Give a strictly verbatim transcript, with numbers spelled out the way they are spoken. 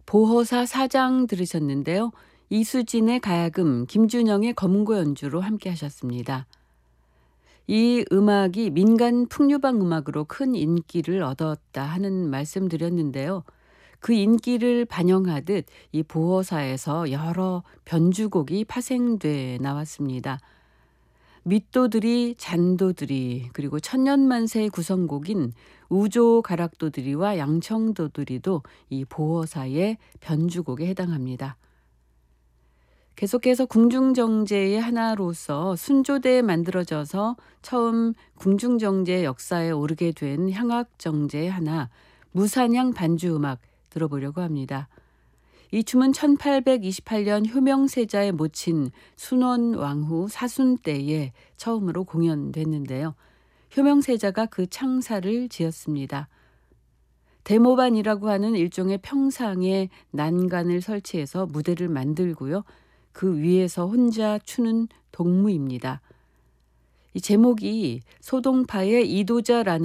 보허사 사장 들으셨는데요. 이수진의 가야금, 김준영의 검은고 연주로 함께 하셨습니다. 이 음악이 민간 풍류방 음악으로 큰 인기를 얻었다 하는 말씀 드렸는데요. 그 인기를 반영하듯 이 보허사에서 여러 변주곡이 파생돼 나왔습니다. 밑도들이, 잔도들이, 그리고 천년만세의 구성곡인 우조 가락도들이와 양청도들이도 이 보허사의 변주곡에 해당합니다. 계속해서 궁중정제의 하나로서 순조대에 만들어져서 처음 궁중정제 역사에 오르게 된 향악정제의 하나, 무산향 반주음악 들어보려고 합니다. 이 춤은 천팔백이십팔 년 효명세자의 모친 순원왕후 사순 때에 처음으로 공연됐는데요. 효명세자가 그 창사를 지었습니다. 대모반이라고 하는 일종의 평상에 난간을 설치해서 무대를 만들고요. 그 위에서 혼자 추는 동무입니다. 이 제목이 소동파의 이도자라는